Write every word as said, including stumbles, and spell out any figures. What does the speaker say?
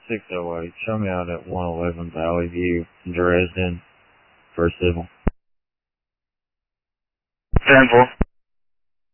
six oh eight. Show me out at one eleven Valley View, Dresden, for a civil. ten four.